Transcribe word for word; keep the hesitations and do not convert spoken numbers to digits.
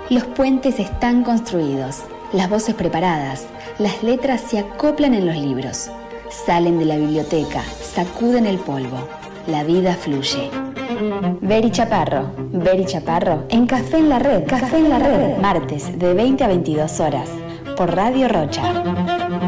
Los puentes están construidos, las voces preparadas, las letras se acoplan en los libros. Salen de la biblioteca, sacuden el polvo. La vida fluye. Beri Chaparro, Beri Chaparro, en Café en la Red, Café en la Red, martes de veinte a veintidós horas, por Radio Rocha.